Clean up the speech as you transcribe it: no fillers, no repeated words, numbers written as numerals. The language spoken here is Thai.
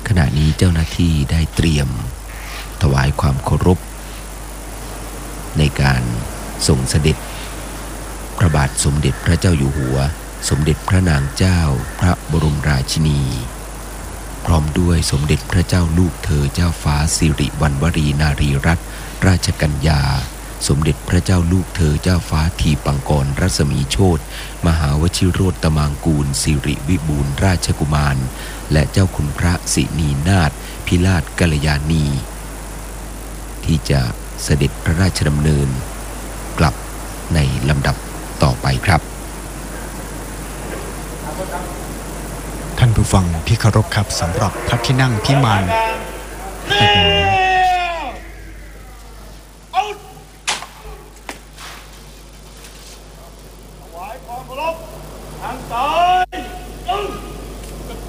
ขณะนี้เจ้าหน้าที่ได้เตรียมถวายความเคารพในการส่งเสด็จพระบาทสมเด็จพระเจ้าอยู่หัวสมเด็จพระนางเจ้าพระบรมราชินีพร้อมด้วยสมเด็จพระเจ้าลูกเธอเจ้าฟ้าสิริวัณวรีนารีรัตนราชกัญญาสมเด็จพระเจ้าลูกเธอเจ้าฟ้าทีปังกรรัศมีโชติมหาวชิโรตมางกูลสิริวิบูลย์ราชกุมารและเจ้าคุณพระสินีนาถพิราชกัลยาณีที่จะเสด็จพระราชดำเนินกลับในลำดับต่อไปครับท่านผู้ฟังที่เคารพครับสำหรับพระที่นั่งพิมานทางซ้าย